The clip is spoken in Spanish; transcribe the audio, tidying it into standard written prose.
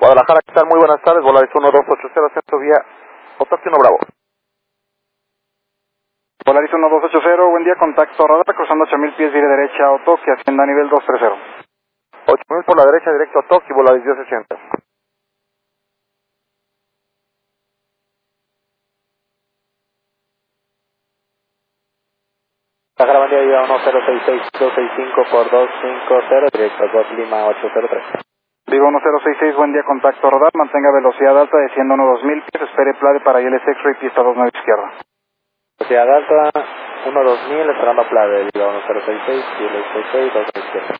Guadalajara, ¿qué tal? Muy buenas tardes, Volaris 1280, centro vía Otoki 1 Bravo. Volaris 1280, buen día, contacto radar, cruzando 8000 pies, vía derecha, Otoki, hacienda nivel 230. 8000 por la derecha, directo a Otoki, Volaris 1080. Guadalajara, buen día, vida 1066-265 por 250, directo a Golf Lima 803. Vivo 1066, buen día, contacto radar, mantenga velocidad alta, descienda 2000 pies, espere plade para ILS X-Ray, pista 29 izquierda. Velocidad alta, 2000, esperando plade, vida 1066, ILS X-Ray, 2 izquierda.